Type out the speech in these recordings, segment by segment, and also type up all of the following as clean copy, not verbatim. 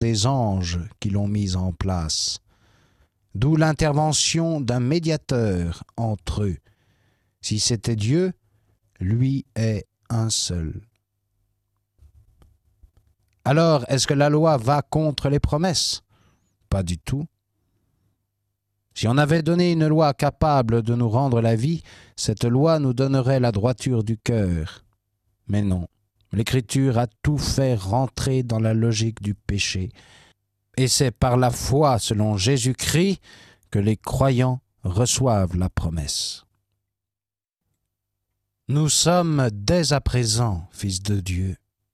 les anges qui l'ont mise en place. D'où l'intervention d'un médiateur entre eux. Si c'était Dieu, lui est un seul. Alors, est-ce que la loi va contre les promesses? Pas du tout. Si on avait donné une loi capable de nous rendre la vie, cette loi nous donnerait la droiture du cœur. Mais non, l'Écriture a tout fait rentrer dans la logique du péché. Et c'est par la foi selon Jésus-Christ que les croyants reçoivent la promesse. Nous sommes dès à présent fils de Dieu.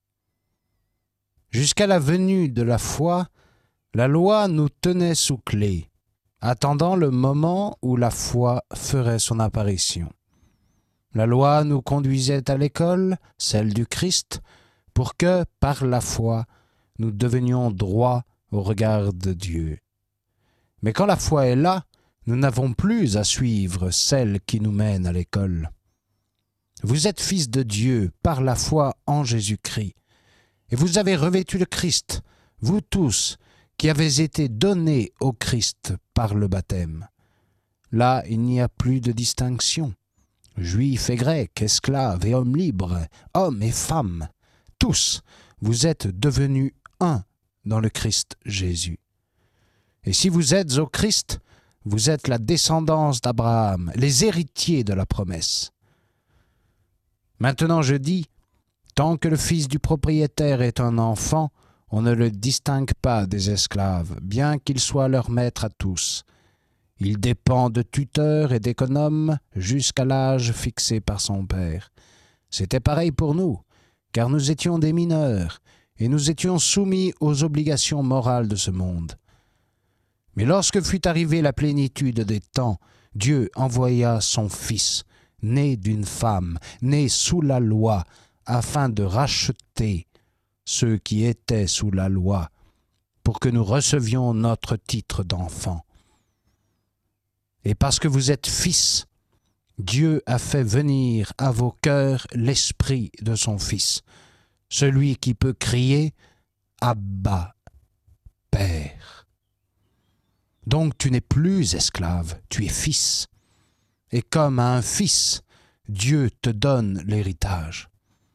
Jusqu'à la venue de la foi, la loi nous tenait sous clé, attendant le moment où la foi ferait son apparition. La loi nous conduisait à l'école, celle du Christ, pour que, par la foi, nous devenions droits au regard de Dieu. Mais quand la foi est là, nous n'avons plus à suivre celle qui nous mène à l'école. Vous êtes fils de Dieu par la foi en Jésus-Christ, et vous avez revêtu le Christ, vous tous, qui avez été donnés au Christ par le baptême. Là, il n'y a plus de distinction. Juifs et Grecs, esclaves et hommes libres, hommes et femmes, tous, vous êtes devenus un dans le Christ Jésus. Et si vous êtes au Christ, vous êtes la descendance d'Abraham, les héritiers de la promesse. Maintenant je dis, tant que le fils du propriétaire est un enfant, on ne le distingue pas des esclaves, bien qu'il soit leur maître à tous. Il dépend de tuteurs et d'économes jusqu'à l'âge fixé par son père. C'était pareil pour nous, car nous étions des mineurs, et nous étions soumis aux obligations morales de ce monde. Mais lorsque fut arrivée la plénitude des temps, Dieu envoya son Fils, né d'une femme, né sous la loi, afin de racheter ceux qui étaient sous la loi, pour que nous recevions notre titre d'enfant. Et parce que vous êtes fils, Dieu a fait venir à vos cœurs l'esprit de son Fils, celui qui peut crier « Abba, Père ». Donc tu n'es plus esclave, tu es fils. Et comme à un fils, Dieu te donne l'héritage.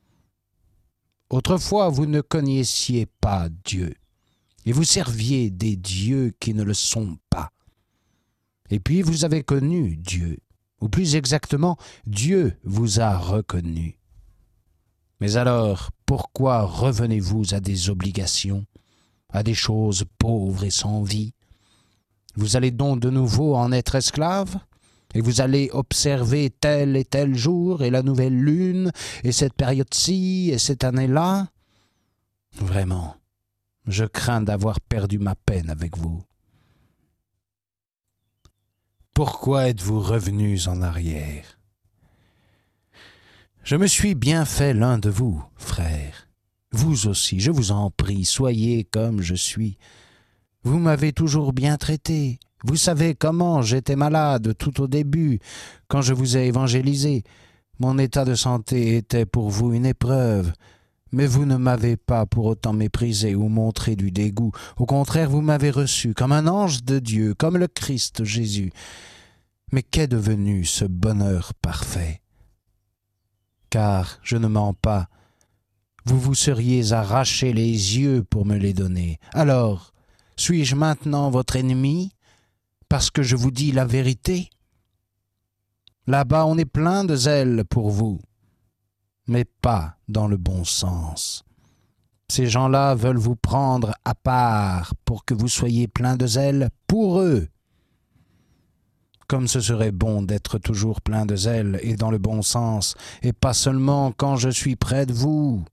Autrefois, vous ne connaissiez pas Dieu, et vous serviez des dieux qui ne le sont pas. Et puis vous avez connu Dieu, ou plus exactement, Dieu vous a reconnu. Mais alors, pourquoi revenez-vous à des obligations, à des choses pauvres et sans vie? Vous allez donc de nouveau en être esclave? Et vous allez observer tel et tel jour, et la nouvelle lune, et cette période-ci, et cette année-là? Vraiment, je crains d'avoir perdu ma peine avec vous. Pourquoi êtes-vous revenus en arrière? Je me suis bien fait l'un de vous, frères. Vous aussi, je vous en prie, soyez comme je suis. Vous m'avez toujours bien traité. Vous savez comment j'étais malade tout au début, quand je vous ai évangélisé. Mon état de santé était pour vous une épreuve, mais vous ne m'avez pas pour autant méprisé ou montré du dégoût. Au contraire, vous m'avez reçu comme un ange de Dieu, comme le Christ Jésus. Mais qu'est devenu ce bonheur parfait? Car, je ne mens pas, vous vous seriez arraché les yeux pour me les donner. Alors, suis-je maintenant votre ennemi parce que je vous dis la vérité? Là-bas, on est plein de zèle pour vous, mais pas dans le bon sens. Ces gens-là veulent vous prendre à part pour que vous soyez plein de zèle pour eux. Comme ce serait bon d'être toujours plein de zèle et dans le bon sens, et pas seulement quand je suis près de vous.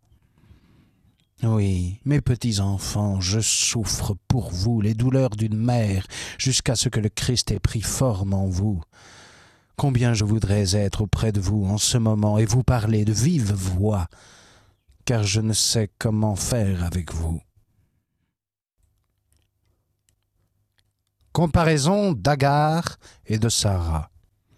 Oui, mes petits enfants, je souffre pour vous les douleurs d'une mère jusqu'à ce que le Christ ait pris forme en vous. Combien je voudrais être auprès de vous en ce moment et vous parler de vive voix, car je ne sais comment faire avec vous. Comparaison d'Agar et de Sarah.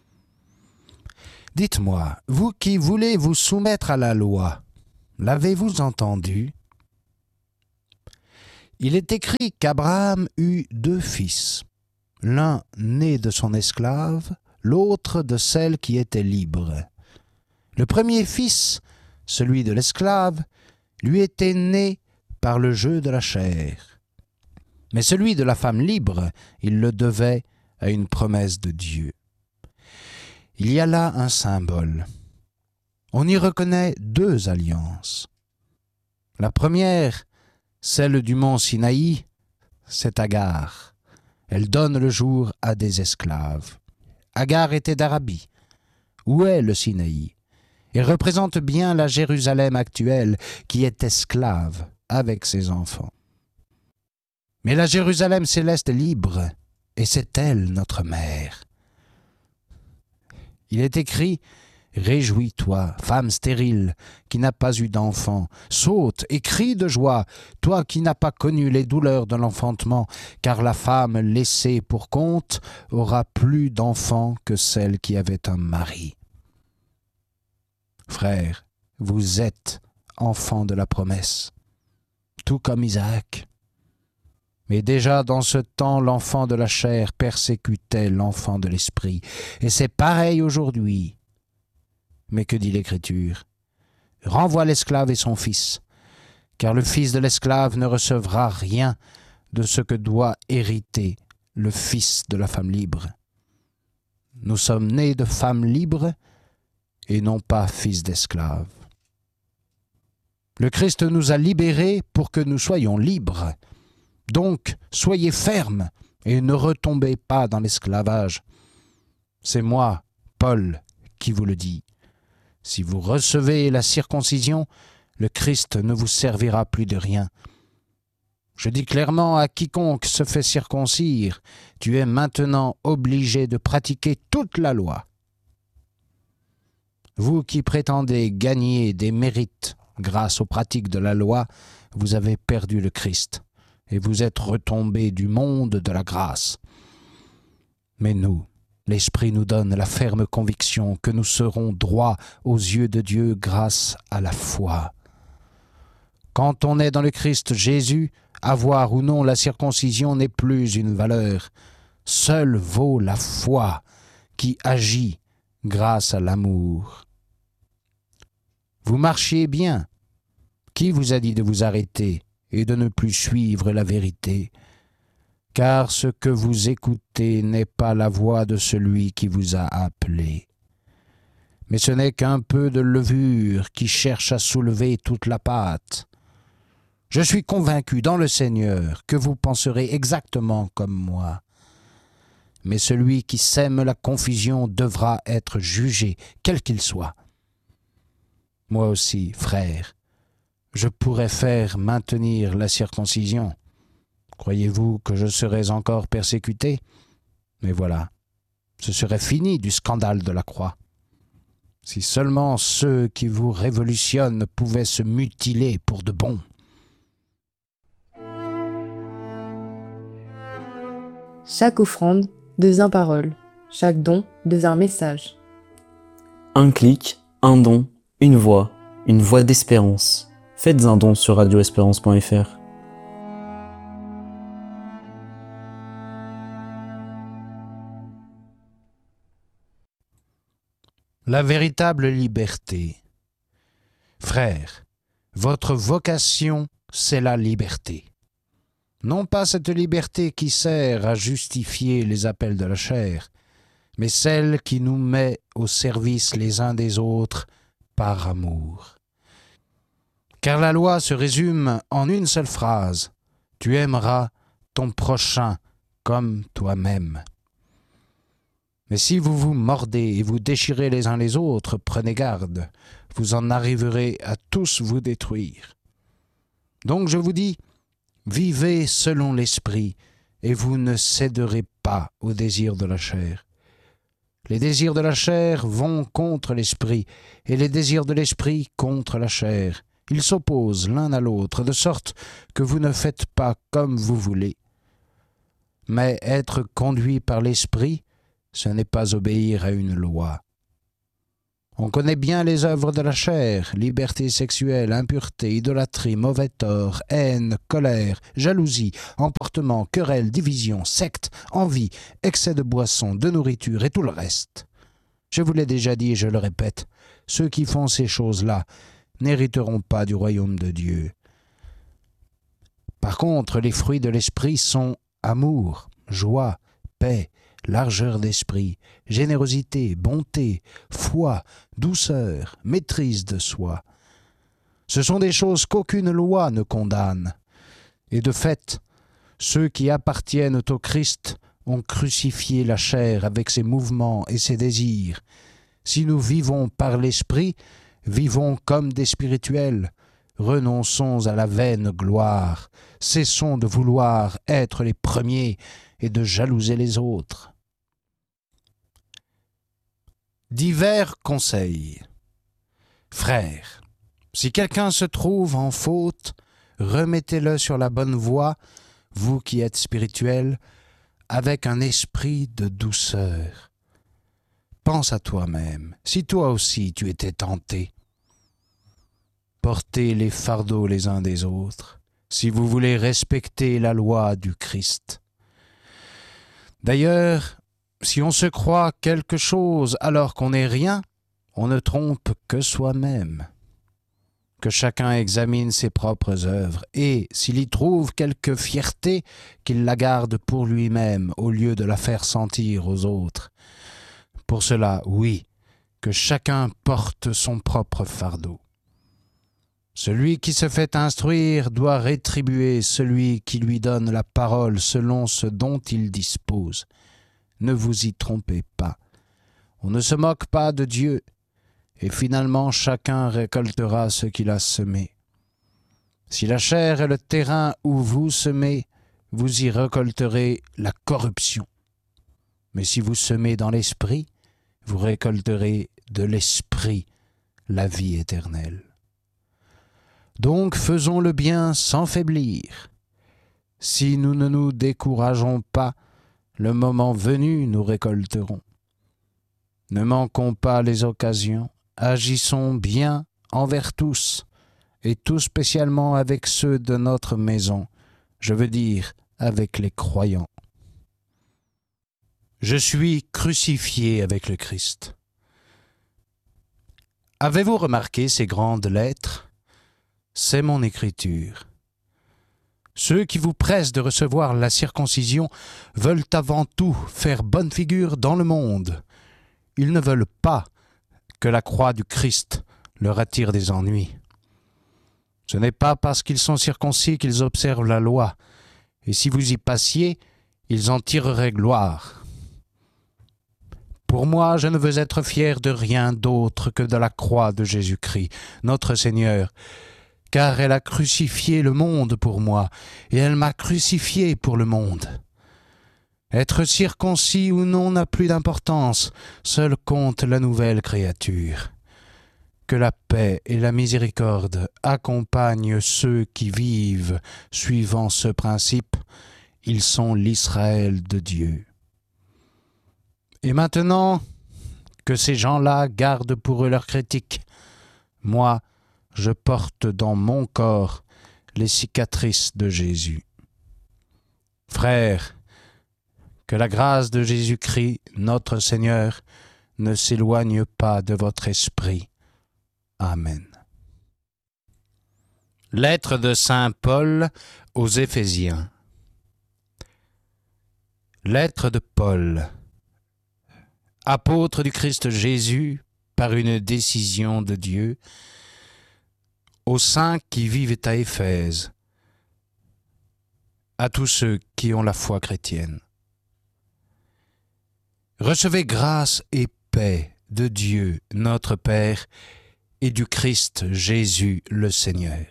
Dites-moi, vous qui voulez vous soumettre à la loi, l'avez-vous entendu? Il est écrit qu'Abraham eut 2 fils, l'un né de son esclave, l'autre de celle qui était libre. Le premier fils, celui de l'esclave, lui était né par le jeu de la chair. Mais celui de la femme libre, il le devait à une promesse de Dieu. Il y a là un symbole. On y reconnaît 2 alliances. La première, celle du mont Sinaï, c'est Agar. Elle donne le jour à des esclaves. Agar était d'Arabie. Où est le Sinaï? Il représente bien la Jérusalem actuelle qui est esclave avec ses enfants. Mais la Jérusalem céleste est libre, et c'est elle notre mère. Il est écrit « Réjouis-toi, femme stérile, qui n'a pas eu d'enfant. Saute et crie de joie, toi qui n'as pas connu les douleurs de l'enfantement, car la femme laissée pour compte aura plus d'enfants que celle qui avait un mari. » Frères, vous êtes enfants de la promesse, tout comme Isaac. Mais déjà dans ce temps, l'enfant de la chair persécutait l'enfant de l'esprit. Et c'est pareil aujourd'hui. Mais que dit l'Écriture? Renvoie l'esclave et son fils, car le fils de l'esclave ne recevra rien de ce que doit hériter le fils de la femme libre. Nous sommes nés de femmes libres et non pas fils d'esclaves. Le Christ nous a libérés pour que nous soyons libres. Donc, soyez fermes et ne retombez pas dans l'esclavage. C'est moi, Paul, qui vous le dis. Si vous recevez la circoncision, le Christ ne vous servira plus de rien. Je dis clairement à quiconque se fait circoncire, tu es maintenant obligé de pratiquer toute la loi. Vous qui prétendez gagner des mérites grâce aux pratiques de la loi, vous avez perdu le Christ et vous êtes retombés du monde de la grâce. Mais nous, l'Esprit nous donne la ferme conviction que nous serons droits aux yeux de Dieu grâce à la foi. Quand on est dans le Christ Jésus, avoir ou non la circoncision n'est plus une valeur. Seule vaut la foi qui agit grâce à l'amour. Vous marchiez bien. Qui vous a dit de vous arrêter et de ne plus suivre la vérité? Car ce que vous écoutez n'est pas la voix de celui qui vous a appelé. Mais ce n'est qu'un peu de levure qui cherche à soulever toute la pâte. Je suis convaincu dans le Seigneur que vous penserez exactement comme moi. Mais celui qui sème la confusion devra être jugé, quel qu'il soit. Moi aussi, frère, je pourrais faire maintenir la circoncision. Croyez-vous que je serais encore persécuté? Mais voilà, ce serait fini du scandale de la croix. Si seulement ceux qui vous révolutionnent pouvaient se mutiler pour de bon. Chaque offrande devient parole, chaque don devient message. Un clic, un don, une voix d'espérance. Faites un don sur radioespérance.fr. La véritable liberté. Frères, votre vocation, c'est la liberté. Non pas cette liberté qui sert à justifier les appels de la chair, mais celle qui nous met au service les uns des autres par amour. Car la loi se résume en une seule phrase: tu aimeras ton prochain comme toi-même. Mais si vous vous mordez et vous déchirez les uns les autres, prenez garde, vous en arriverez à tous vous détruire. Donc je vous dis, vivez selon l'esprit, et vous ne céderez pas aux désirs de la chair. Les désirs de la chair vont contre l'esprit, et les désirs de l'esprit contre la chair. Ils s'opposent l'un à l'autre, de sorte que vous ne faites pas comme vous voulez. Mais être conduit par l'esprit, ce n'est pas obéir à une loi. On connaît bien les œuvres de la chair, liberté sexuelle, impureté, idolâtrie, mauvais tort, haine, colère, jalousie, emportement, querelle, division, secte, envie, excès de boisson, de nourriture et tout le reste. Je vous l'ai déjà dit et je le répète, ceux qui font ces choses-là n'hériteront pas du royaume de Dieu. Par contre, les fruits de l'esprit sont amour, joie, paix, largeur d'esprit, générosité, bonté, foi, douceur, maîtrise de soi. Ce sont des choses qu'aucune loi ne condamne. Et de fait, ceux qui appartiennent au Christ ont crucifié la chair avec ses mouvements et ses désirs. Si nous vivons par l'esprit, vivons comme des spirituels. Renonçons à la vaine gloire. Cessons de vouloir être les premiers et de jalouser les autres. Divers conseils. Frères, si quelqu'un se trouve en faute, remettez-le sur la bonne voie, vous qui êtes spirituels, avec un esprit de douceur. Pense à toi-même, si toi aussi tu étais tenté. Portez les fardeaux les uns des autres, si vous voulez respecter la loi du Christ. D'ailleurs, si on se croit quelque chose alors qu'on n'est rien, on ne trompe que soi-même. Que chacun examine ses propres œuvres, et s'il y trouve quelque fierté, qu'il la garde pour lui-même au lieu de la faire sentir aux autres. Pour cela, oui, que chacun porte son propre fardeau. Celui qui se fait instruire doit rétribuer celui qui lui donne la parole selon ce dont il dispose. Ne vous y trompez pas. On ne se moque pas de Dieu, et finalement chacun récoltera ce qu'il a semé. Si la chair est le terrain où vous semez, vous y récolterez la corruption. Mais si vous semez dans l'esprit, vous récolterez de l'esprit la vie éternelle. Donc faisons le bien sans faiblir. Si nous ne nous décourageons pas, le moment venu nous récolterons. Ne manquons pas les occasions, agissons bien envers tous, et tout spécialement avec ceux de notre maison, je veux dire avec les croyants. Je suis crucifié avec le Christ. Avez-vous remarqué ces grandes lettres ? C'est mon écriture. Ceux qui vous pressent de recevoir la circoncision veulent avant tout faire bonne figure dans le monde. Ils ne veulent pas que la croix du Christ leur attire des ennuis. Ce n'est pas parce qu'ils sont circoncis qu'ils observent la loi, et si vous y passiez, ils en tireraient gloire. Pour moi, je ne veux être fier de rien d'autre que de la croix de Jésus-Christ, notre Seigneur, car elle a crucifié le monde pour moi, et elle m'a crucifié pour le monde. Être circoncis ou non n'a plus d'importance, seul compte la nouvelle créature. Que la paix et la miséricorde accompagnent ceux qui vivent suivant ce principe, ils sont l'Israël de Dieu. Et maintenant, que ces gens-là gardent pour eux leurs critiques. Moi, je porte dans mon corps les cicatrices de Jésus. Frères, que la grâce de Jésus-Christ, notre Seigneur, ne s'éloigne pas de votre esprit. Amen. Lettre de Saint Paul aux Éphésiens. Lettre de Paul, apôtre du Christ Jésus, par une décision de Dieu, aux saints qui vivent à Éphèse, à tous ceux qui ont la foi chrétienne. Recevez grâce et paix de Dieu, notre Père, et du Christ Jésus le Seigneur.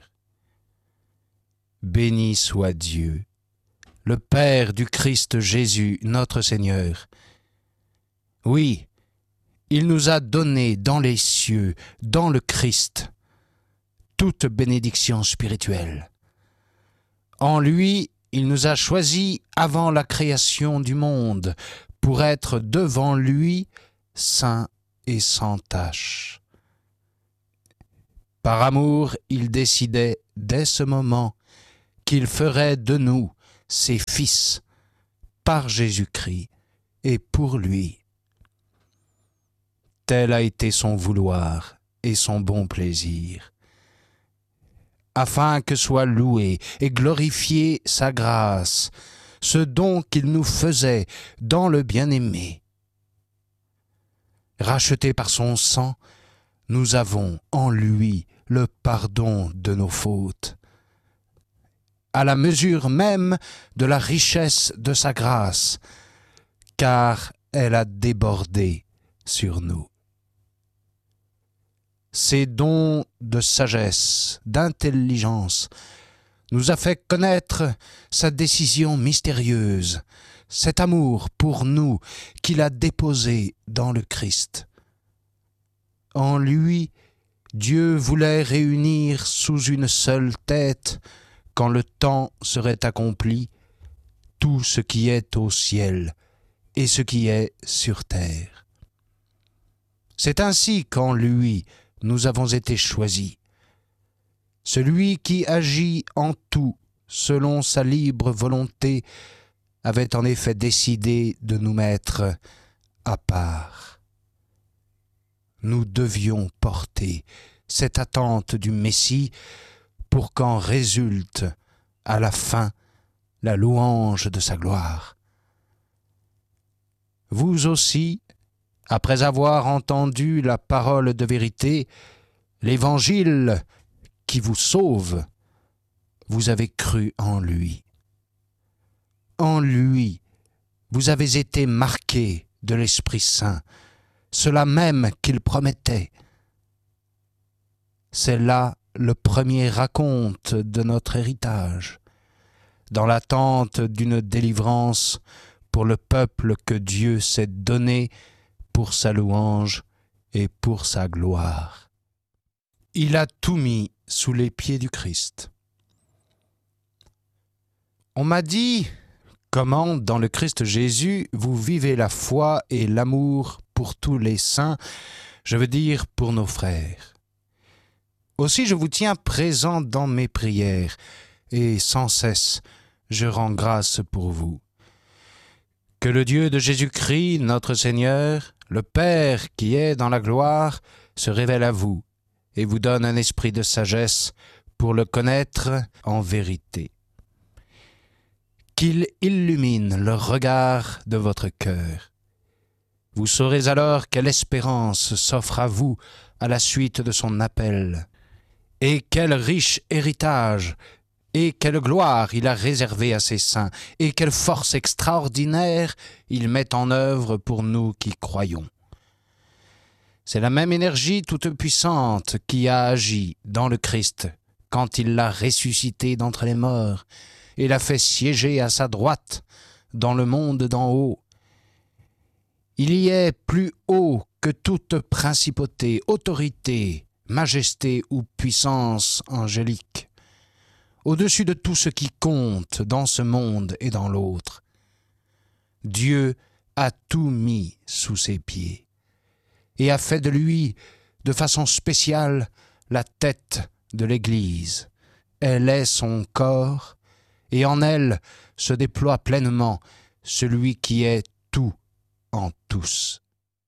Béni soit Dieu, le Père du Christ Jésus, notre Seigneur. Oui, il nous a donné dans les cieux, dans le Christ, toute bénédiction spirituelle. En lui, il nous a choisis avant la création du monde pour être devant lui saints et sans tache. Par amour, il décidait dès ce moment qu'il ferait de nous ses fils par Jésus-Christ et pour lui. Tel a été son vouloir et son bon plaisir, afin que soit louée et glorifiée sa grâce, ce don qu'il nous faisait dans le bien-aimé. Rachetés par son sang, nous avons en lui le pardon de nos fautes, à la mesure même de la richesse de sa grâce, car elle a débordé sur nous. Ces dons de sagesse, d'intelligence, nous a fait connaître sa décision mystérieuse, cet amour pour nous qu'il a déposé dans le Christ. En lui, Dieu voulait réunir sous une seule tête, quand le temps serait accompli, tout ce qui est au ciel et ce qui est sur terre. C'est ainsi qu'en lui, nous avons été choisis. Celui qui agit en tout selon sa libre volonté avait en effet décidé de nous mettre à part. Nous devions porter cette attente du Messie pour qu'en résulte à la fin la louange de sa gloire. Vous aussi, après avoir entendu la parole de vérité, l'Évangile qui vous sauve, vous avez cru en lui. En lui, vous avez été marqués de l'Esprit Saint, cela même qu'il promettait. C'est là le premier raconte de notre héritage, dans l'attente d'une délivrance pour le peuple que Dieu s'est donné pour sa louange et pour sa gloire. Il a tout mis sous les pieds du Christ. On m'a dit comment, dans le Christ Jésus, vous vivez la foi et l'amour pour tous les saints, je veux dire pour nos frères. Aussi je vous tiens présent dans mes prières, et sans cesse je rends grâce pour vous. Que le Dieu de Jésus-Christ, notre Seigneur, le Père qui est dans la gloire, se révèle à vous et vous donne un esprit de sagesse pour le connaître en vérité. Qu'il illumine le regard de votre cœur. Vous saurez alors quelle espérance s'offre à vous à la suite de son appel, et quel riche héritage et quelle gloire il a réservé à ses saints, et quelle force extraordinaire il met en œuvre pour nous qui croyons. C'est la même énergie toute puissante qui a agi dans le Christ quand il l'a ressuscité d'entre les morts et l'a fait siéger à sa droite dans le monde d'en haut. Il y est plus haut que toute principauté, autorité, majesté ou puissance angélique, au-dessus de tout ce qui compte dans ce monde et dans l'autre. Dieu a tout mis sous ses pieds et a fait de lui, de façon spéciale, la tête de l'Église. Elle est son corps, et en elle se déploie pleinement celui qui est tout en tous.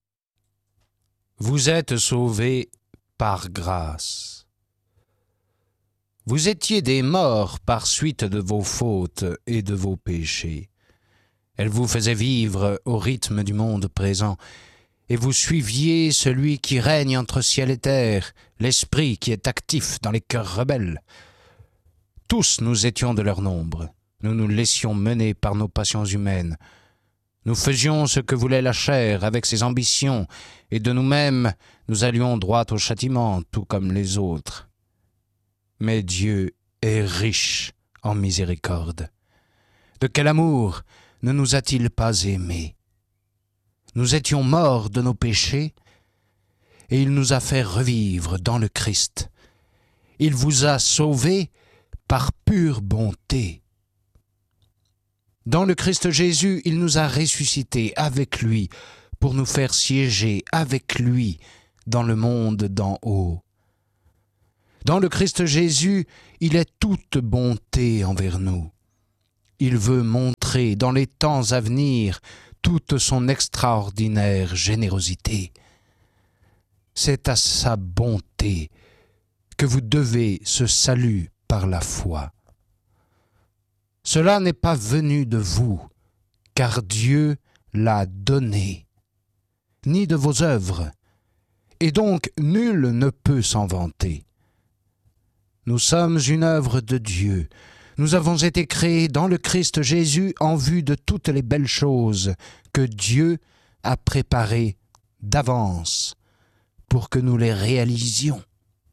Vous êtes sauvés par grâce. Vous étiez des morts par suite de vos fautes et de vos péchés. Elles vous faisaient vivre au rythme du monde présent, et vous suiviez celui qui règne entre ciel et terre, l'esprit qui est actif dans les cœurs rebelles. Tous nous étions de leur nombre, nous nous laissions mener par nos passions humaines. Nous faisions ce que voulait la chair avec ses ambitions, et de nous-mêmes nous allions droit au châtiment, tout comme les autres. Mais Dieu est riche en miséricorde. De quel amour ne nous a-t-il pas aimés? Nous étions morts de nos péchés, et il nous a fait revivre dans le Christ. Il vous a sauvés par pure bonté. Dans le Christ Jésus, il nous a ressuscités avec lui pour nous faire siéger avec lui dans le monde d'en haut. Dans le Christ Jésus, il est toute bonté envers nous. Il veut montrer dans les temps à venir toute son extraordinaire générosité. C'est à sa bonté que vous devez ce salut par la foi. Cela n'est pas venu de vous, car Dieu l'a donné, ni de vos œuvres, et donc nul ne peut s'en vanter. Nous sommes une œuvre de Dieu. Nous avons été créés dans le Christ Jésus en vue de toutes les belles choses que Dieu a préparées d'avance pour que nous les réalisions.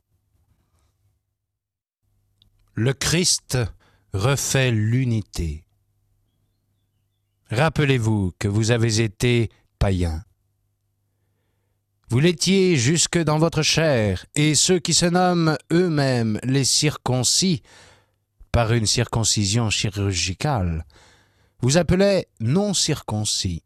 Le Christ refait l'unité. Rappelez-vous que vous avez été païens. Vous l'étiez jusque dans votre chair, et ceux qui se nomment eux-mêmes les circoncis, par une circoncision chirurgicale, vous appelaient non-circoncis.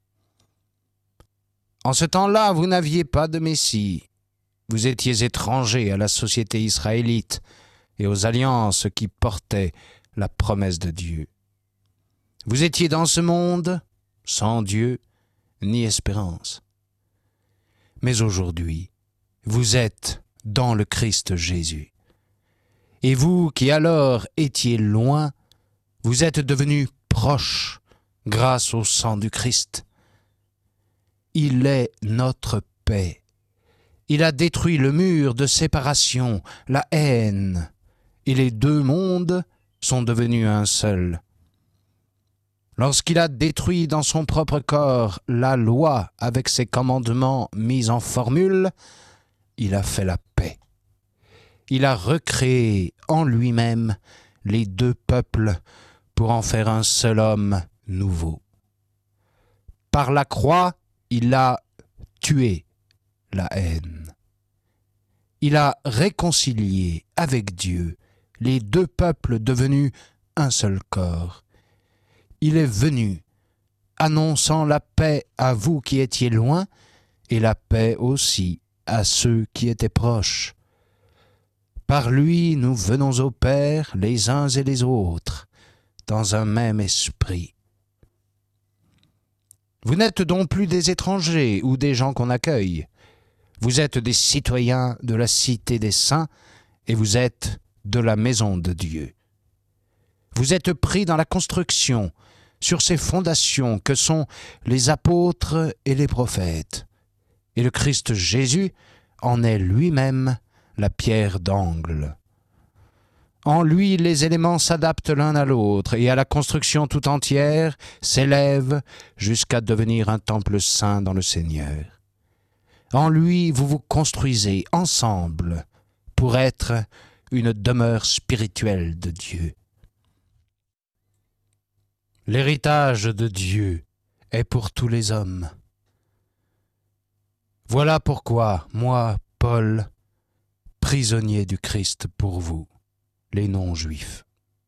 En ce temps-là, vous n'aviez pas de Messie. Vous étiez étrangers à la société israélite et aux alliances qui portaient la promesse de Dieu. Vous étiez dans ce monde sans Dieu ni espérance. Mais aujourd'hui, vous êtes dans le Christ Jésus. Et vous qui alors étiez loin, vous êtes devenus proches grâce au sang du Christ. Il est notre paix. Il a détruit le mur de séparation, la haine, et les deux mondes sont devenus un seul. Lorsqu'il a détruit dans son propre corps la loi avec ses commandements mis en formule, il a fait la paix. Il a recréé en lui-même les deux peuples pour en faire un seul homme nouveau. Par la croix, il a tué la haine. Il a réconcilié avec Dieu les deux peuples devenus un seul corps. Il est venu, annonçant la paix à vous qui étiez loin, et la paix aussi à ceux qui étaient proches. Par lui, nous venons au Père, les uns et les autres, dans un même esprit. Vous n'êtes donc plus des étrangers ou des gens qu'on accueille. Vous êtes des citoyens de la cité des saints et vous êtes de la maison de Dieu. Vous êtes pris dans la construction, sur ces fondations que sont les apôtres et les prophètes. Et le Christ Jésus en est lui-même la pierre d'angle. En lui, les éléments s'adaptent l'un à l'autre et à la construction tout entière s'élève jusqu'à devenir un temple saint dans le Seigneur. En lui, vous vous construisez ensemble pour être une demeure spirituelle de Dieu. L'héritage de Dieu est pour tous les hommes. Voilà pourquoi, moi, Paul, prisonnier du Christ pour vous, les non-juifs.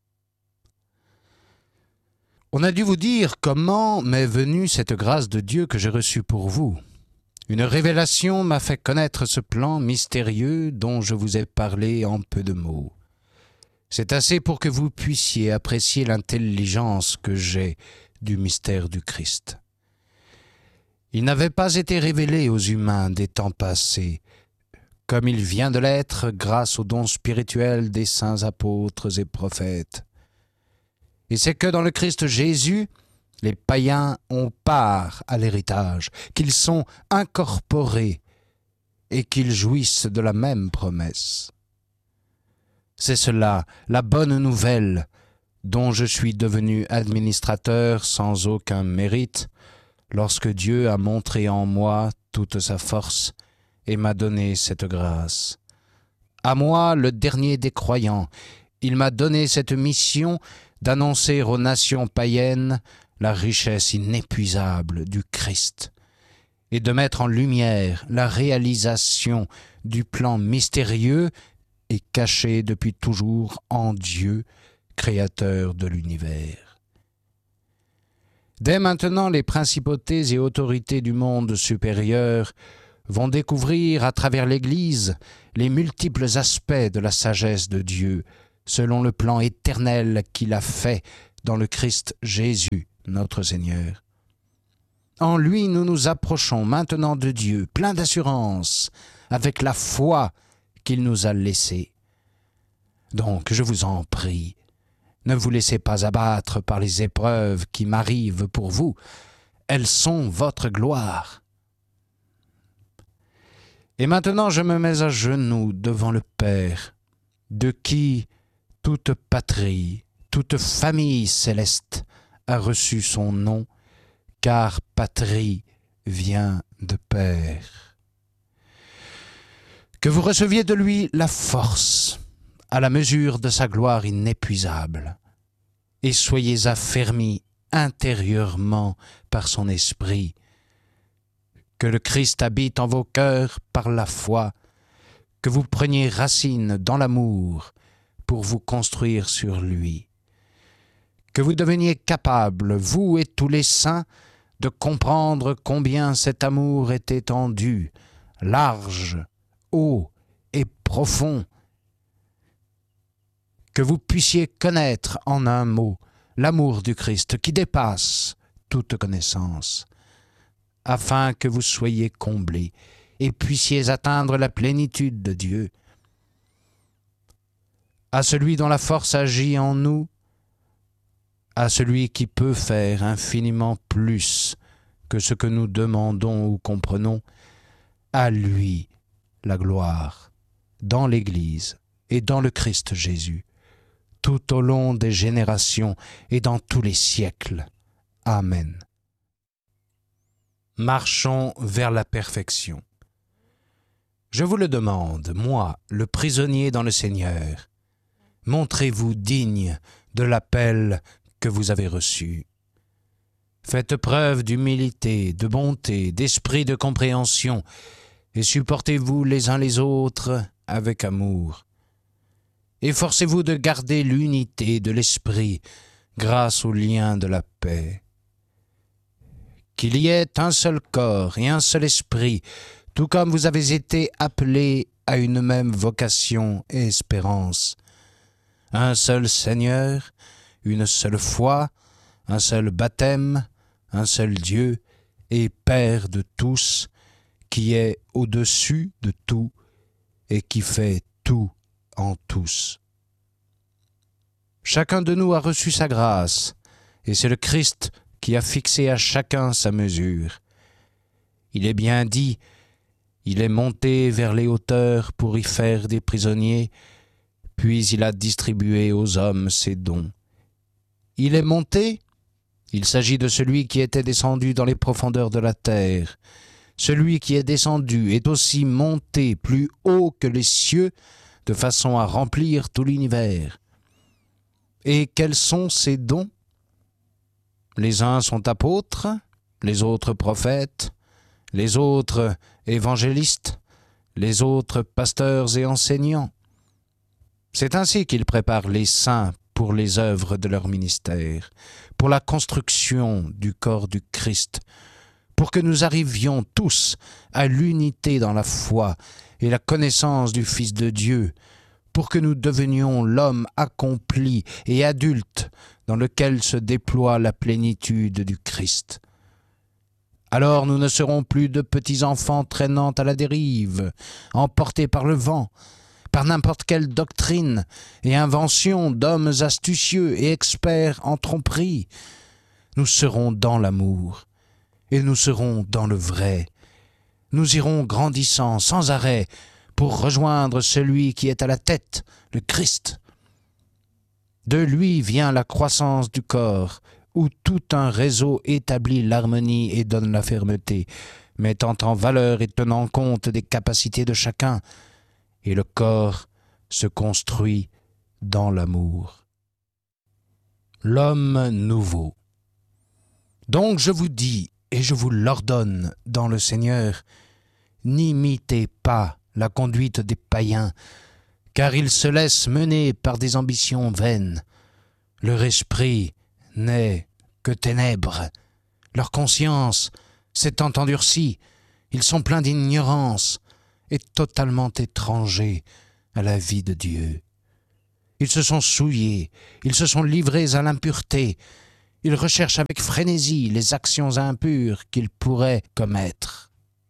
On a dû vous dire comment m'est venue cette grâce de Dieu que j'ai reçue pour vous. Une révélation m'a fait connaître ce plan mystérieux dont je vous ai parlé en peu de mots. C'est assez pour que vous puissiez apprécier l'intelligence que j'ai du mystère du Christ. Il n'avait pas été révélé aux humains des temps passés, comme il vient de l'être grâce aux dons spirituels des saints apôtres et prophètes. Et c'est que dans le Christ Jésus, les païens ont part à l'héritage, qu'ils sont incorporés et qu'ils jouissent de la même promesse. C'est cela, la bonne nouvelle, dont je suis devenu administrateur sans aucun mérite, lorsque Dieu a montré en moi toute sa force et m'a donné cette grâce. À moi, le dernier des croyants, il m'a donné cette mission d'annoncer aux nations païennes la richesse inépuisable du Christ et de mettre en lumière la réalisation du plan mystérieux et caché depuis toujours en Dieu, créateur de l'univers. Dès maintenant, les principautés et autorités du monde supérieur vont découvrir à travers l'Église les multiples aspects de la sagesse de Dieu, selon le plan éternel qu'il a fait dans le Christ Jésus, notre Seigneur. En lui, nous nous approchons maintenant de Dieu, plein d'assurance, avec la foi qu'il nous a laissée. Donc, je vous en prie, ne vous laissez pas abattre par les épreuves qui m'arrivent pour vous. Elles sont votre gloire. Et maintenant, je me mets à genoux devant le Père, de qui toute patrie, toute famille céleste a reçu son nom, car patrie vient de Père. Que vous receviez de lui la force, à la mesure de sa gloire inépuisable, et soyez affermis intérieurement par son esprit. Que le Christ habite en vos cœurs par la foi, que vous preniez racine dans l'amour pour vous construire sur lui. Que vous deveniez capables, vous et tous les saints, de comprendre combien cet amour est étendu, large, haut et profond. Que vous puissiez connaître en un mot l'amour du Christ qui dépasse toute connaissance, afin que vous soyez comblés et puissiez atteindre la plénitude de Dieu. À celui dont la force agit en nous, à celui qui peut faire infiniment plus que ce que nous demandons ou comprenons, à lui la gloire, dans l'Église et dans le Christ Jésus, tout au long des générations et dans tous les siècles. Amen. Marchons vers la perfection. Je vous le demande, moi, le prisonnier dans le Seigneur, montrez-vous digne de l'appel que vous avez reçu. Faites preuve d'humilité, de bonté, d'esprit de compréhension, et supportez-vous les uns les autres avec amour. Efforcez-vous de garder l'unité de l'esprit grâce au lien de la paix. Qu'il y ait un seul corps et un seul esprit, tout comme vous avez été appelés à une même vocation et espérance. Un seul Seigneur, une seule foi, un seul baptême, un seul Dieu et Père de tous, qui est au-dessus de tout et qui fait tout en tous. Chacun de nous a reçu sa grâce, et c'est le Christ qui a fixé à chacun sa mesure. Il est bien dit, il est monté vers les hauteurs pour y faire des prisonniers, puis il a distribué aux hommes ses dons. Il est monté, il s'agit de celui qui était descendu dans les profondeurs de la terre. Celui qui est descendu est aussi monté plus haut que les cieux, de façon à remplir tout l'univers. Et quels sont ces dons? Les uns sont apôtres, les autres prophètes, les autres évangélistes, les autres pasteurs et enseignants. C'est ainsi qu'il prépare les saints pour les œuvres de leur ministère, pour la construction du corps du Christ, pour que nous arrivions tous à l'unité dans la foi et la connaissance du Fils de Dieu, pour que nous devenions l'homme accompli et adulte dans lequel se déploie la plénitude du Christ. Alors nous ne serons plus de petits enfants traînant à la dérive, emportés par le vent, par n'importe quelle doctrine et invention d'hommes astucieux et experts en tromperie. Nous serons dans l'amour, et nous serons dans le vrai. Nous irons grandissant sans arrêt pour rejoindre celui qui est à la tête, le Christ. De lui vient la croissance du corps, où tout un réseau établit l'harmonie et donne la fermeté, mettant en valeur et tenant compte des capacités de chacun, et le corps se construit dans l'amour. L'homme nouveau. Donc je vous dis, et je vous l'ordonne dans le Seigneur, n'imitez pas la conduite des païens, car ils se laissent mener par des ambitions vaines. Leur esprit n'est que ténèbres Leur conscience s'est endurcie, ils sont pleins d'ignorance et totalement étrangers à la vie de Dieu. Ils se sont souillés, ils se sont livrés à l'impureté, ils recherchent avec frénésie les actions impures qu'ils pourraient commettre.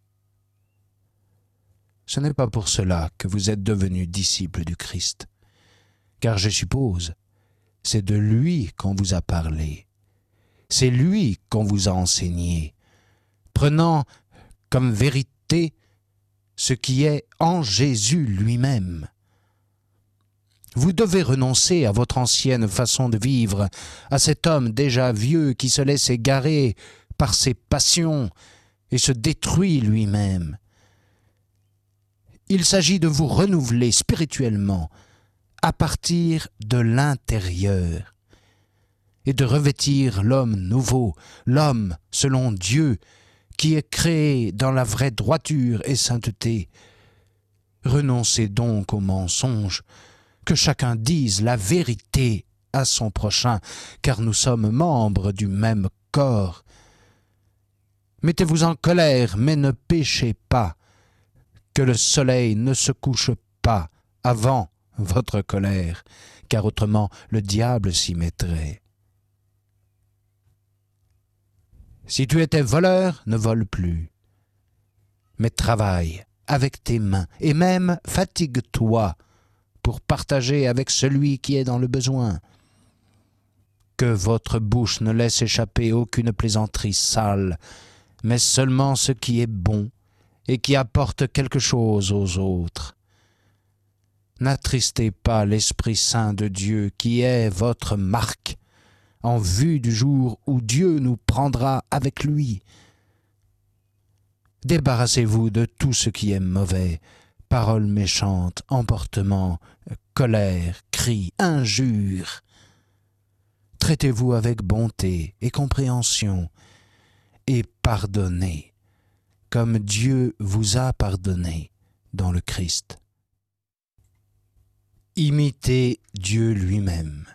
Ce n'est pas pour cela que vous êtes devenus disciples du Christ, car je suppose, c'est de lui qu'on vous a parlé, c'est lui qu'on vous a enseigné, prenant comme vérité ce qui est en Jésus lui-même. Vous devez renoncer à votre ancienne façon de vivre, à cet homme déjà vieux qui se laisse égarer par ses passions et se détruit lui-même. Il s'agit de vous renouveler spirituellement à partir de l'intérieur et de revêtir l'homme nouveau, l'homme selon Dieu, qui est créé dans la vraie droiture et sainteté. Renoncez donc au mensonge, que chacun dise la vérité à son prochain, car nous sommes membres du même corps. Mettez-vous en colère, mais ne péchez pas, que le soleil ne se couche pas avant votre colère, car autrement le diable s'y mettrait. Si tu étais voleur, ne vole plus, mais travaille avec tes mains, et même fatigue-toi pour partager avec celui qui est dans le besoin. Que votre bouche ne laisse échapper aucune plaisanterie sale, mais seulement ce qui est bon et qui apporte quelque chose aux autres. N'attristez pas l'Esprit Saint de Dieu qui est votre marque, en vue du jour où Dieu nous prendra avec lui. Débarrassez-vous de tout ce qui est mauvais, paroles méchantes, emportements, colère, cris, injures. Traitez-vous avec bonté et compréhension, et pardonnez, comme Dieu vous a pardonné dans le Christ. Imitez Dieu lui-même.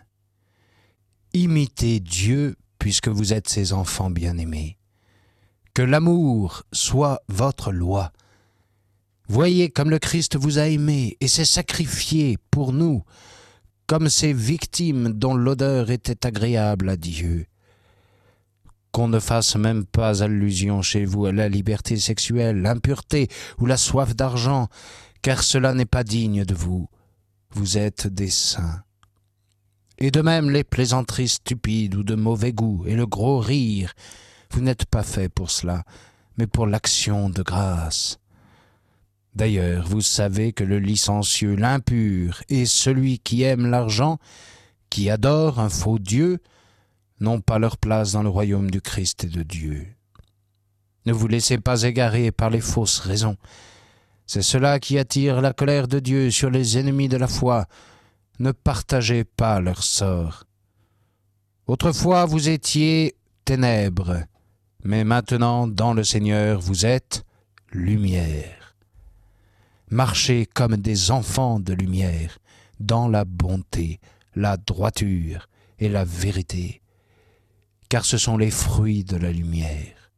Imitez Dieu puisque vous êtes ses enfants bien-aimés. Que l'amour soit votre loi. Voyez comme le Christ vous a aimés et s'est sacrifié pour nous, comme ces victimes dont l'odeur était agréable à Dieu. Qu'on ne fasse même pas allusion chez vous à la liberté sexuelle, l'impureté ou la soif d'argent, car cela n'est pas digne de vous. Vous êtes des saints. Et de même les plaisanteries stupides ou de mauvais goût et le gros rire, vous n'êtes pas faits pour cela, mais pour l'action de grâce. D'ailleurs, vous savez que le licencieux, l'impur et celui qui aime l'argent, qui adore un faux Dieu, n'ont pas leur place dans le royaume du Christ et de Dieu. Ne vous laissez pas égarer par les fausses raisons. C'est cela qui attire la colère de Dieu sur les ennemis de la foi. Ne partagez pas leur sort. Autrefois vous étiez ténèbres, mais maintenant dans le Seigneur vous êtes lumière. Marchez comme des enfants de lumière, dans la bonté, la droiture et la vérité, car ce sont les fruits de la lumière.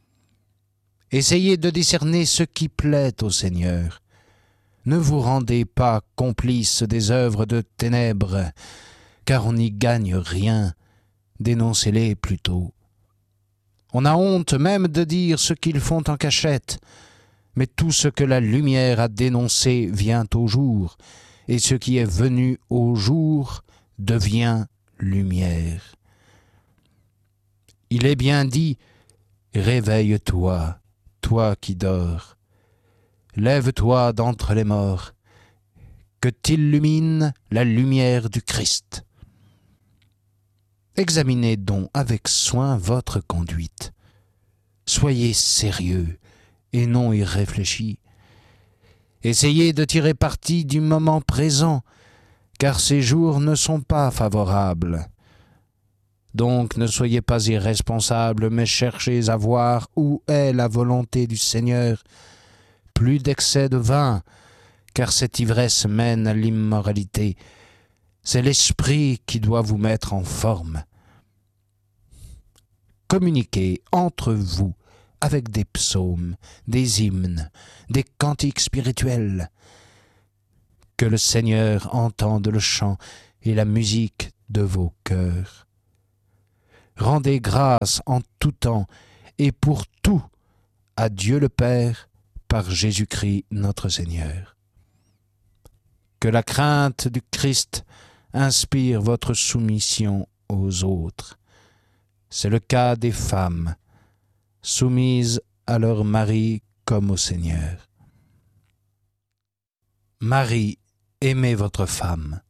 Essayez de discerner ce qui plaît au Seigneur. Ne vous rendez pas complices des œuvres de ténèbres, car on n'y gagne rien. Dénoncez-les plutôt. On a honte même de dire ce qu'ils font en cachette, mais tout ce que la lumière a dénoncé vient au jour, et ce qui est venu au jour devient lumière. Il est bien dit, « Réveille-toi, toi qui dors. Lève-toi d'entre les morts, que t'illumine la lumière du Christ. » Examinez donc avec soin votre conduite. Soyez sérieux et non irréfléchi. Essayez de tirer parti du moment présent, car ces jours ne sont pas favorables. Donc ne soyez pas irresponsables, mais cherchez à voir où est la volonté du Seigneur. Plus d'excès de vin, car cette ivresse mène à l'immoralité. C'est l'esprit qui doit vous mettre en forme. communiquez entre vous avec des psaumes, des hymnes, des cantiques spirituels. Que le Seigneur entende le chant et la musique de vos cœurs. Rendez grâce en tout temps et pour tout à Dieu le Père par Jésus-Christ notre Seigneur. Que la crainte du Christ inspire votre soumission aux autres. C'est le cas des femmes, soumises à leur mari comme au Seigneur. Marie, aimez votre femme.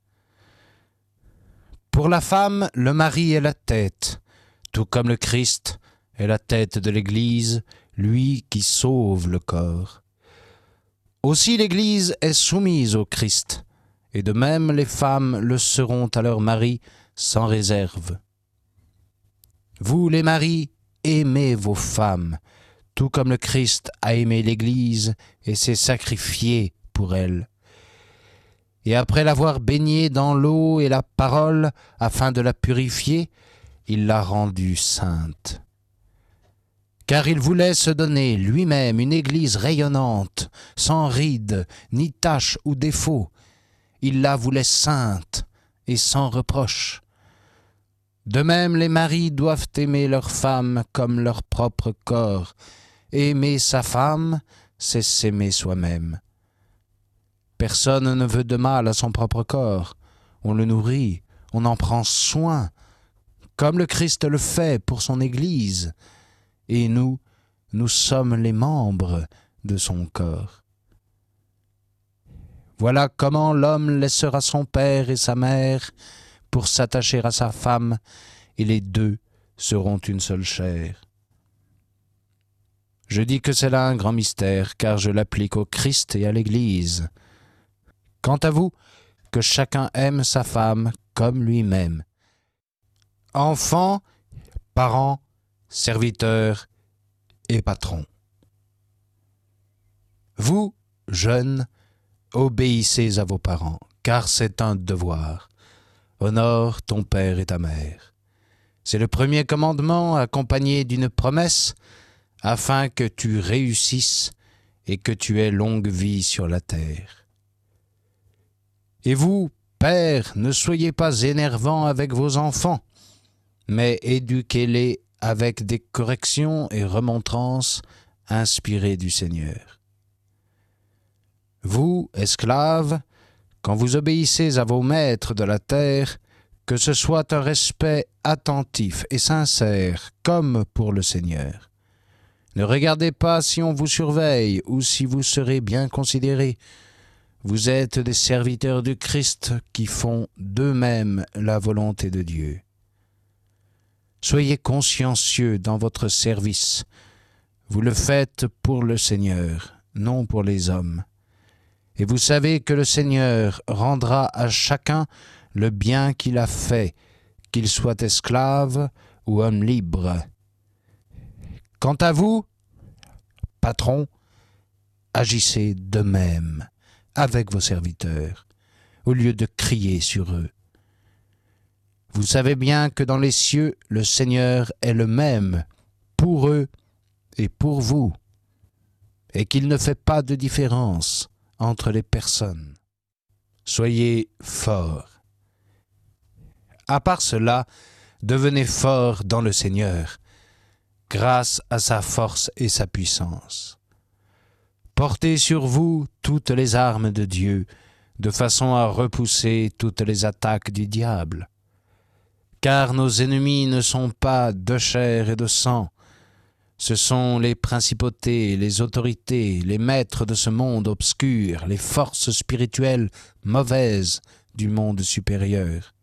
Pour la femme, le mari est la tête, tout comme le Christ est la tête de l'Église, lui qui sauve le corps. Aussi l'Église est soumise au Christ, et de même les femmes le seront à leur mari sans réserve. Vous les maris, aimez vos femmes, tout comme le Christ a aimé l'Église et s'est sacrifié pour elle. Et après l'avoir baignée dans l'eau et la parole, afin de la purifier, il l'a rendue sainte. Car il voulait se donner lui-même une Église rayonnante, sans rides, ni taches ou défauts. Il la voulait sainte et sans reproche. De même, les maris doivent aimer leur femme comme leur propre corps. Aimer sa femme, c'est s'aimer soi-même. Personne ne veut de mal à son propre corps. On le nourrit, on en prend soin, comme le Christ le fait pour son Église. Et nous sommes les membres de son corps. Voilà comment l'homme laissera son père et sa mère pour s'attacher à sa femme, et les deux seront une seule chair. Je dis que c'est là un grand mystère, car je l'applique au Christ et à l'Église. Quant à vous, que chacun aime sa femme comme lui-même. Enfants, parents, serviteurs et patrons. Vous, jeunes, obéissez à vos parents, car c'est un devoir. Honore ton père et ta mère. C'est le premier commandement accompagné d'une promesse, afin que tu réussisses et que tu aies longue vie sur la terre. Et vous, pères, ne soyez pas énervants avec vos enfants, mais éduquez-les avec des corrections et remontrances inspirées du Seigneur. Vous, esclaves, quand vous obéissez à vos maîtres de la terre, que ce soit un respect attentif et sincère, comme pour le Seigneur. Ne regardez pas si on vous surveille ou si vous serez bien considérés. Vous êtes des serviteurs du Christ qui font d'eux-mêmes la volonté de Dieu. Soyez consciencieux dans votre service. Vous le faites pour le Seigneur, non pour les hommes. Et vous savez que le Seigneur rendra à chacun le bien qu'il a fait, qu'il soit esclave ou homme libre. Quant à vous, patrons, agissez de même avec vos serviteurs, au lieu de crier sur eux. Vous savez bien que dans les cieux, le Seigneur est le même pour eux et pour vous, et qu'il ne fait pas de différence entre les personnes. Soyez forts. À part cela, devenez forts dans le Seigneur, grâce à sa force et sa puissance. Portez sur vous toutes les armes de Dieu, de façon à repousser toutes les attaques du diable. Car nos ennemis ne sont pas de chair et de sang, ce sont les principautés, les autorités, les maîtres de ce monde obscur, les forces spirituelles mauvaises du monde supérieur.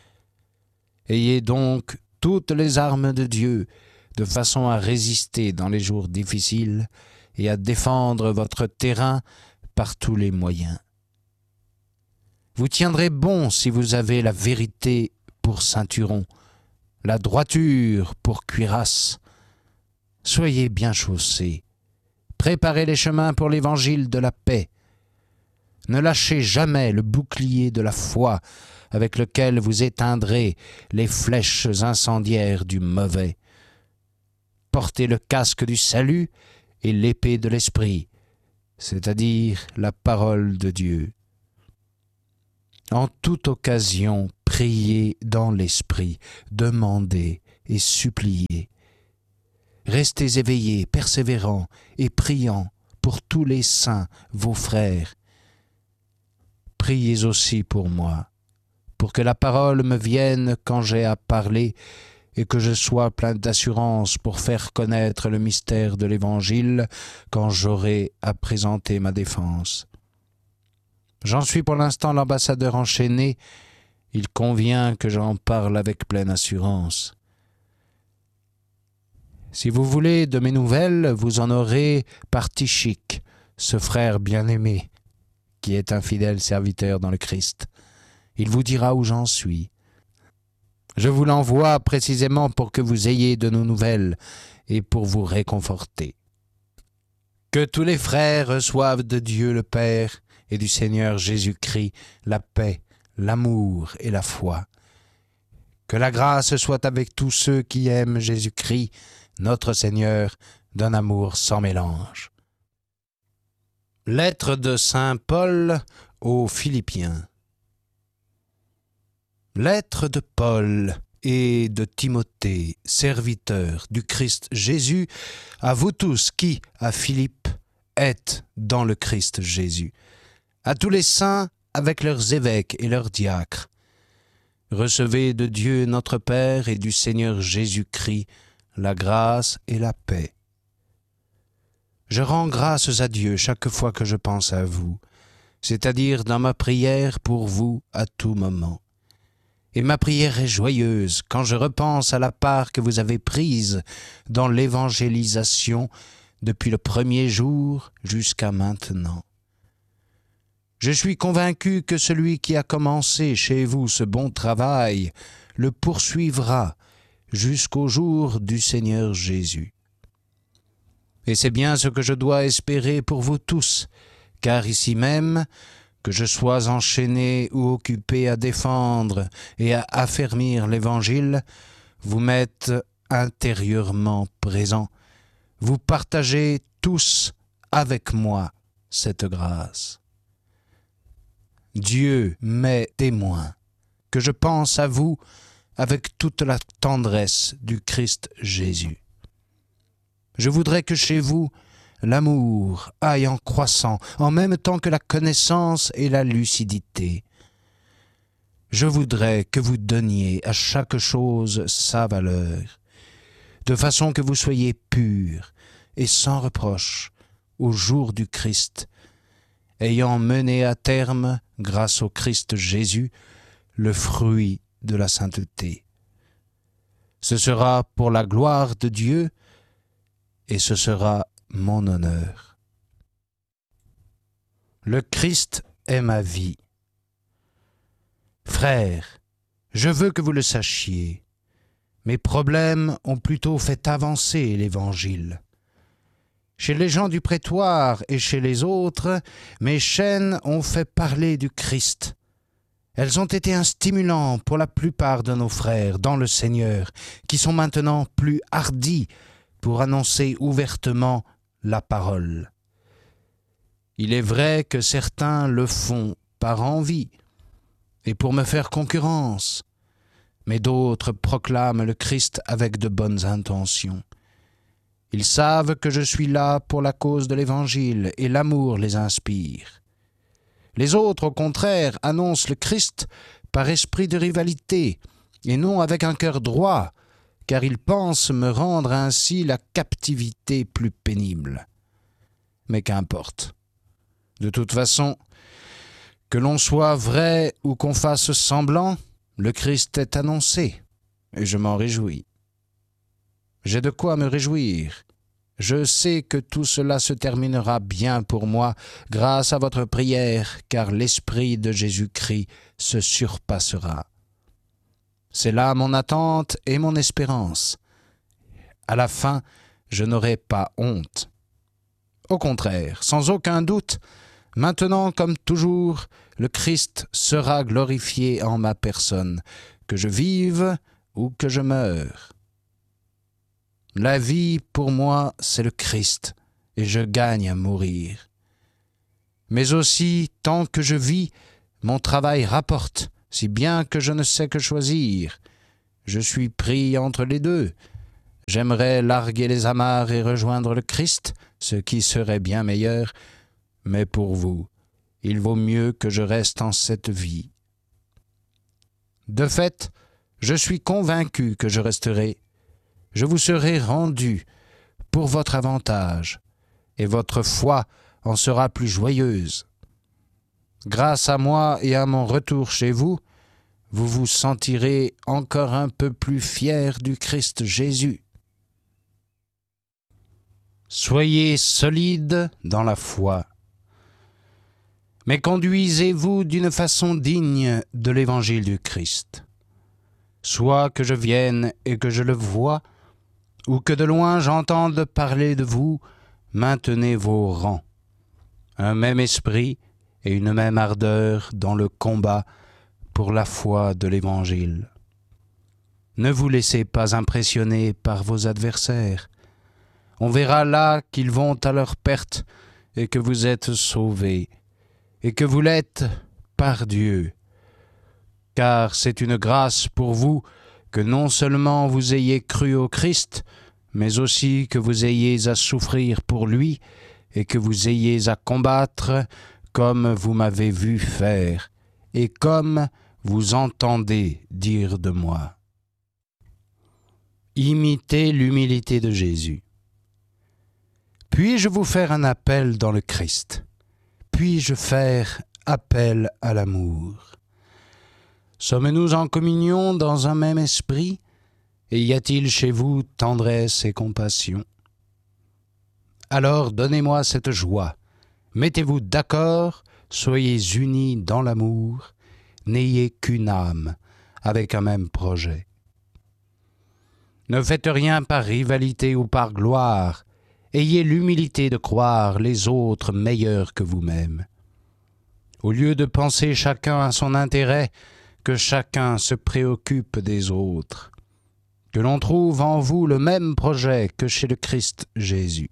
Ayez donc toutes les armes de Dieu, de façon à résister dans les jours difficiles et à défendre votre terrain par tous les moyens. Vous tiendrez bon si vous avez la vérité pour ceinturon, la droiture pour cuirasse. Soyez bien chaussés, préparez les chemins pour l'évangile de la paix. Ne lâchez jamais le bouclier de la foi avec lequel vous éteindrez les flèches incendiaires du mauvais. porter le casque du salut et l'épée de l'esprit, c'est-à-dire la parole de Dieu. En toute occasion, priez dans l'esprit, demandez et suppliez. Restez éveillés, persévérants et priants pour tous les saints, vos frères. Priez aussi pour moi, pour que la parole me vienne quand j'ai à parler et que je sois plein d'assurance pour faire connaître le mystère de l'Évangile quand j'aurai à présenter ma défense. J'en suis pour l'instant l'ambassadeur enchaîné, il convient que j'en parle avec pleine assurance. Si vous voulez de mes nouvelles, vous en aurez par Tychik, ce frère bien-aimé, qui est un fidèle serviteur dans le Christ. Il vous dira où j'en suis. Je vous l'envoie précisément pour que vous ayez de nos nouvelles et pour vous réconforter. Que tous les frères reçoivent de Dieu le Père et du Seigneur Jésus-Christ la paix, l'amour et la foi. Que la grâce soit avec tous ceux qui aiment Jésus-Christ, notre Seigneur, d'un amour sans mélange. Lettre de saint Paul aux Philippiens. Lettre de Paul et de Timothée, serviteurs du Christ Jésus, à vous tous qui, à Philippe, êtes dans le Christ Jésus, à tous les saints avec leurs évêques et leurs diacres. Recevez de Dieu notre Père et du Seigneur Jésus-Christ la grâce et la paix. Je rends grâces à Dieu chaque fois que je pense à vous, c'est-à-dire dans ma prière pour vous à tout moment. Et ma prière est joyeuse quand je repense à la part que vous avez prise dans l'évangélisation depuis le premier jour jusqu'à maintenant. Je suis convaincu que celui qui a commencé chez vous ce bon travail le poursuivra jusqu'au jour du Seigneur Jésus. Et c'est bien ce que je dois espérer pour vous tous, car ici même, que je sois enchaîné ou occupé à défendre et à affermir l'Évangile, vous m'êtes intérieurement présents. Vous partagez tous avec moi cette grâce. Dieu m'est témoin que je pense à vous avec toute la tendresse du Christ Jésus. Je voudrais que chez vous, l'amour aille en croissant, en même temps que la connaissance et la lucidité. Je voudrais que vous donniez à chaque chose sa valeur, de façon que vous soyez purs et sans reproche au jour du Christ, ayant mené à terme, grâce au Christ Jésus, le fruit de la sainteté. Ce sera pour la gloire de Dieu et ce sera mon honneur. Le Christ est ma vie. Frères, je veux que vous le sachiez. Mes problèmes ont plutôt fait avancer l'Évangile. Chez les gens du prétoire et chez les autres, mes chaînes ont fait parler du Christ. Elles ont été un stimulant pour la plupart de nos frères dans le Seigneur, qui sont maintenant plus hardis pour annoncer ouvertement la parole. Il est vrai que certains le font par envie et pour me faire concurrence, mais d'autres proclament le Christ avec de bonnes intentions. Ils savent que je suis là pour la cause de l'Évangile et l'amour les inspire. Les autres, au contraire, annoncent le Christ par esprit de rivalité et non avec un cœur droit, car ils pensent me rendre ainsi la captivité plus pénible. Mais qu'importe. De toute façon, que l'on soit vrai ou qu'on fasse semblant, le Christ est annoncé, et je m'en réjouis. J'ai de quoi me réjouir. Je sais que tout cela se terminera bien pour moi grâce à votre prière, car l'Esprit de Jésus-Christ se surpassera. C'est là mon attente et mon espérance. À la fin, je n'aurai pas honte. Au contraire, sans aucun doute, maintenant comme toujours, le Christ sera glorifié en ma personne, que je vive ou que je meure. La vie, pour moi, c'est le Christ, et je gagne à mourir. Mais aussi, tant que je vis, mon travail rapporte, si bien que je ne sais que choisir. Je suis pris entre les deux. J'aimerais larguer les amarres et rejoindre le Christ, ce qui serait bien meilleur, mais pour vous, il vaut mieux que je reste en cette vie. De fait, je suis convaincu que je resterai. Je vous serai rendu pour votre avantage, et votre foi en sera plus joyeuse. Grâce à moi et à mon retour chez vous, vous vous sentirez encore un peu plus fier du Christ Jésus. Soyez solides dans la foi, mais conduisez-vous d'une façon digne de l'évangile du Christ. Soit que je vienne et que je le voie, ou que de loin j'entende parler de vous, maintenez vos rangs. Un même esprit et une même ardeur dans le combat pour la foi de l'Évangile. Ne vous laissez pas impressionner par vos adversaires. On verra là qu'ils vont à leur perte et que vous êtes sauvés, et que vous l'êtes par Dieu. Car c'est une grâce pour vous que non seulement vous ayez cru au Christ, mais aussi que vous ayez à souffrir pour lui et que vous ayez à combattre comme vous m'avez vu faire et comme vous entendez dire de moi. Imitez l'humilité de Jésus. Puis-je vous faire un appel dans le Christ? Puis-je faire appel à l'amour? Sommes-nous en communion dans un même esprit? Et y a-t-il chez vous tendresse et compassion? Alors donnez-moi cette joie. Mettez-vous d'accord, soyez unis dans l'amour, n'ayez qu'une âme, avec un même projet. Ne faites rien par rivalité ou par gloire. Ayez l'humilité de croire les autres meilleurs que vous-même. Au lieu de penser chacun à son intérêt, que chacun se préoccupe des autres. Que l'on trouve en vous le même projet que chez le Christ Jésus.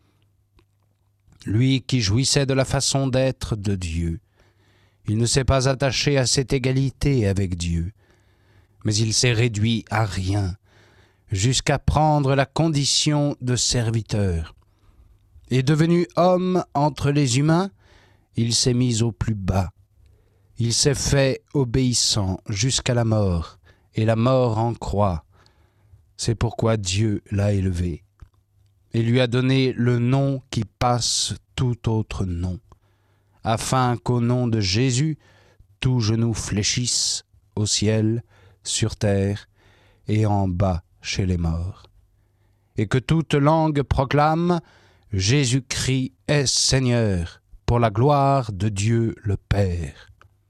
Lui qui jouissait de la façon d'être de Dieu. Il ne s'est pas attaché à cette égalité avec Dieu, mais il s'est réduit à rien, jusqu'à prendre la condition de serviteur. Et devenu homme entre les humains, il s'est mis au plus bas. Il s'est fait obéissant jusqu'à la mort, et la mort en croix. C'est pourquoi Dieu l'a élevé, et lui a donné le nom qui passe tout autre nom, afin qu'au nom de Jésus, tout genou fléchisse au ciel, sur terre et en bas chez les morts, et que toute langue proclame « Jésus-Christ est Seigneur, pour la gloire de Dieu le Père ».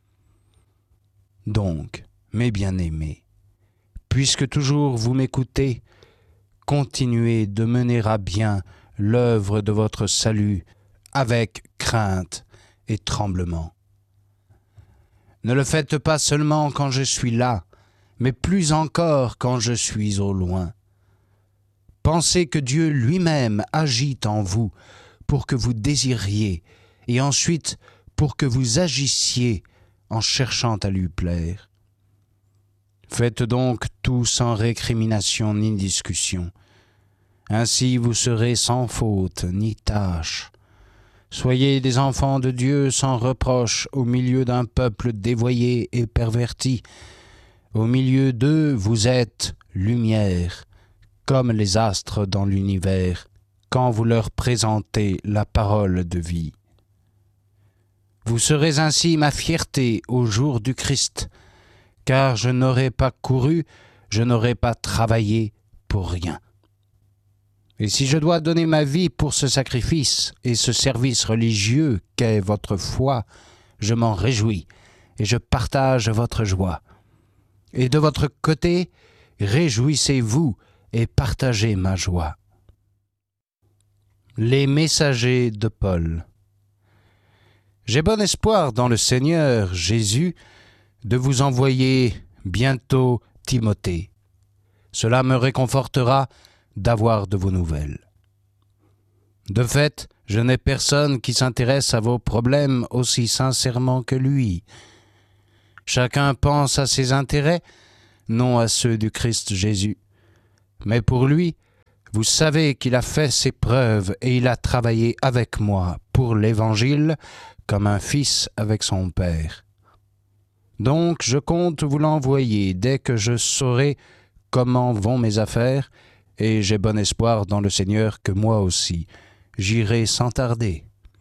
Donc, mes bien-aimés, puisque toujours vous m'écoutez, continuez de mener à bien l'œuvre de votre salut avec crainte et tremblement. Ne le faites pas seulement quand je suis là, mais plus encore quand je suis au loin. Pensez que Dieu lui-même agit en vous pour que vous désiriez et ensuite pour que vous agissiez en cherchant à lui plaire. Faites donc tout sans récrimination ni discussion. Ainsi vous serez sans faute ni tâche. Soyez des enfants de Dieu sans reproche au milieu d'un peuple dévoyé et perverti. Au milieu d'eux, vous êtes lumière, comme les astres dans l'univers, quand vous leur présentez la parole de vie. Vous serez ainsi ma fierté au jour du Christ, car je n'aurai pas couru, je n'aurai pas travaillé pour rien. Et si je dois donner ma vie pour ce sacrifice et ce service religieux qu'est votre foi, je m'en réjouis et je partage votre joie. Et de votre côté, réjouissez-vous et partagez ma joie. Les messagers de Paul. J'ai bon espoir dans le Seigneur Jésus de vous envoyer bientôt Timothée. Cela me réconfortera d'avoir de vos nouvelles. De fait, je n'ai personne qui s'intéresse à vos problèmes aussi sincèrement que lui. Chacun pense à ses intérêts, non à ceux du Christ Jésus. Mais pour lui, vous savez qu'il a fait ses preuves et il a travaillé avec moi pour l'Évangile comme un fils avec son père. Donc je compte vous l'envoyer dès que je saurai comment vont mes affaires, et j'ai bon espoir dans le Seigneur que moi aussi, j'irai sans tarder.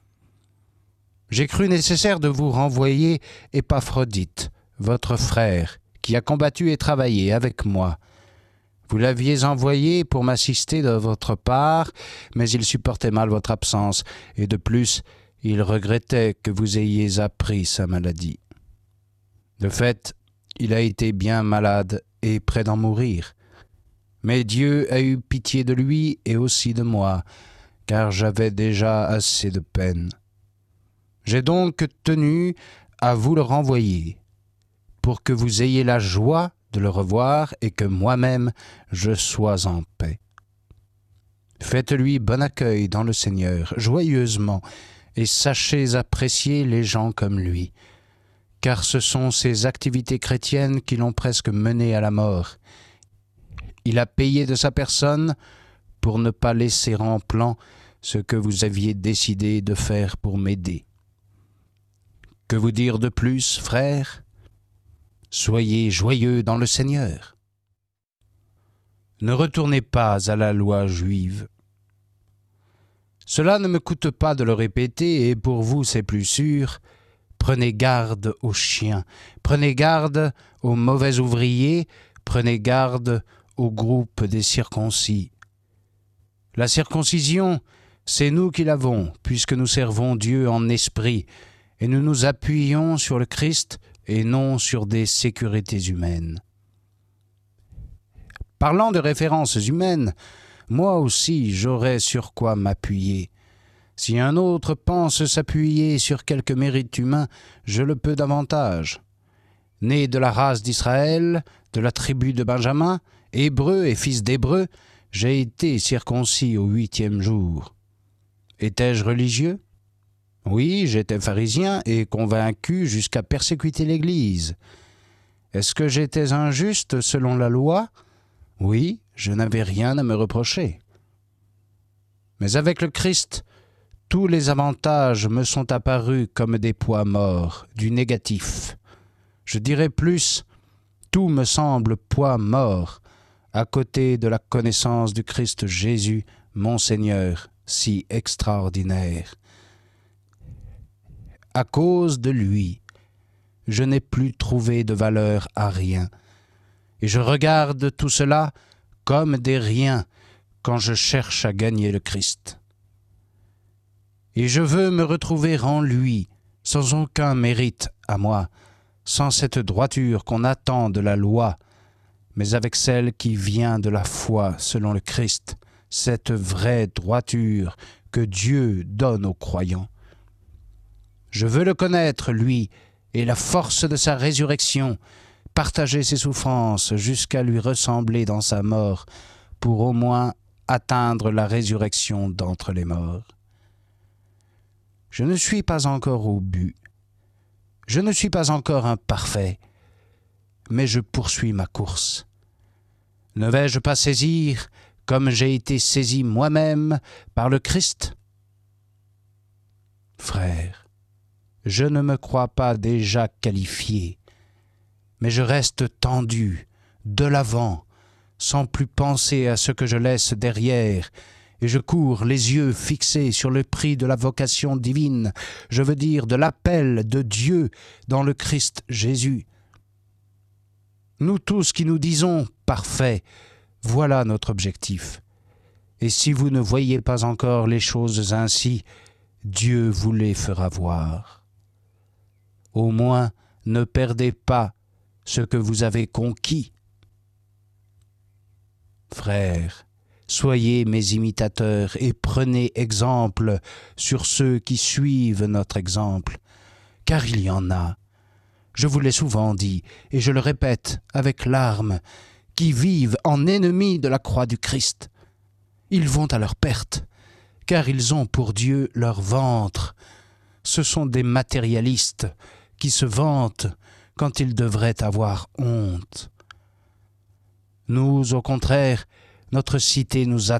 J'ai cru nécessaire de vous renvoyer Épaphrodite, votre frère, qui a combattu et travaillé avec moi. Vous l'aviez envoyé pour m'assister de votre part, mais il supportait mal votre absence, et de plus, il regrettait que vous ayez appris sa maladie. De fait, il a été bien malade et près d'en mourir. Mais Dieu a eu pitié de lui et aussi de moi, car j'avais déjà assez de peine. J'ai donc tenu à vous le renvoyer, pour que vous ayez la joie de le revoir et que moi-même je sois en paix. Faites-lui bon accueil dans le Seigneur, joyeusement, et sachez apprécier les gens comme lui, car ce sont ses activités chrétiennes qui l'ont presque mené à la mort. Il a payé de sa personne pour ne pas laisser en plan ce que vous aviez décidé de faire pour m'aider. Que vous dire de plus, frères ? Soyez joyeux dans le Seigneur. Ne retournez pas à la loi juive. Cela ne me coûte pas de le répéter, et pour vous c'est plus sûr. Prenez garde aux chiens, prenez garde aux mauvais ouvriers, prenez garde au groupe des circoncis. La circoncision, c'est nous qui l'avons, puisque nous servons Dieu en esprit, et nous nous appuyons sur le Christ et non sur des sécurités humaines. Parlant de références humaines, moi aussi j'aurais sur quoi m'appuyer. Si un autre pense s'appuyer sur quelque mérite humain, je le peux davantage. Né de la race d'Israël, de la tribu de Benjamin, hébreu et fils d'hébreu, j'ai été circoncis au 8e jour. Étais-je religieux ? Oui, j'étais pharisien et convaincu jusqu'à persécuter l'Église. Est-ce que j'étais injuste selon la loi ? Oui, je n'avais rien à me reprocher. Mais avec le Christ, tous les avantages me sont apparus comme des poids morts, du négatif. Je dirais plus, tout me semble poids mort, à côté de la connaissance du Christ Jésus, mon Seigneur, si extraordinaire. À cause de lui, je n'ai plus trouvé de valeur à rien, et je regarde tout cela comme des riens quand je cherche à gagner le Christ. Et je veux me retrouver en lui, sans aucun mérite à moi, sans cette droiture qu'on attend de la loi, mais avec celle qui vient de la foi selon le Christ, cette vraie droiture que Dieu donne aux croyants. Je veux le connaître, lui, et la force de sa résurrection, partager ses souffrances jusqu'à lui ressembler dans sa mort, pour au moins atteindre la résurrection d'entre les morts. Je ne suis pas encore au but. Je ne suis pas encore un parfait, mais je poursuis ma course. Ne vais-je pas saisir, comme j'ai été saisi moi-même par le Christ ? Frères, je ne me crois pas déjà qualifié, mais je reste tendu, de l'avant, sans plus penser à ce que je laisse derrière, et je cours les yeux fixés sur le prix de la vocation divine, je veux dire de l'appel de Dieu dans le Christ Jésus. Nous tous qui nous disons « parfaits », voilà notre objectif. Et si vous ne voyez pas encore les choses ainsi, Dieu vous les fera voir. Au moins, ne perdez pas ce que vous avez conquis. Frères, soyez mes imitateurs et prenez exemple sur ceux qui suivent notre exemple, car il y en a, je vous l'ai souvent dit, et je le répète avec larmes, qui vivent en ennemis de la croix du Christ. Ils vont à leur perte, car ils ont pour Dieu leur ventre. Ce sont des matérialistes qui se vantent quand ils devraient avoir honte. Nous, au contraire, notre cité nous